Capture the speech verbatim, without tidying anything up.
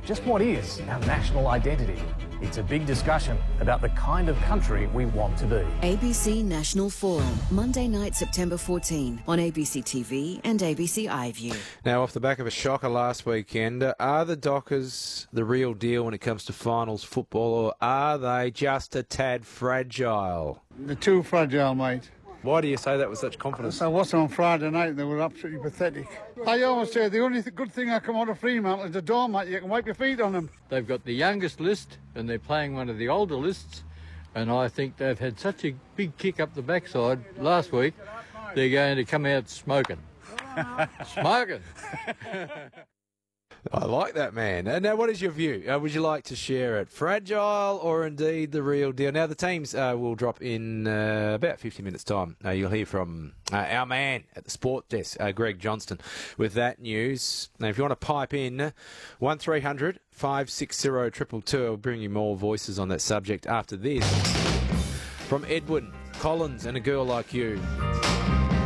just what is our national identity? It's a big discussion about the kind of country we want to be. A B C National Forum, Monday night, September fourteenth, on A B C T V and A B C iView. Now, off the back of a shocker last weekend, uh, are the Dockers the real deal when it comes to finals football, or are they just a tad fragile? They're too fragile, mate. Why do you say that with such confidence? I watched them on Friday night and they were absolutely pathetic. I always say the only th- good thing I come out of Fremantle is the doormat. You can wipe your feet on them. They've got the youngest list and they're playing one of the older lists, and I think they've had such a big kick up the backside last week, they're going to come out smoking. Smoking! I like that, man. Uh, now, what is your view? Uh, would you like to share it? Fragile or indeed the real deal? Now, the teams uh, will drop in uh, about fifty minutes' time. Uh, you'll hear from uh, our man at the sport desk, uh, Greg Johnston, with that news. Now, if you want to pipe in, one three hundred five six zero two two two, I'll bring you more voices on that subject after this. From Edwin Collins and A Girl Like You.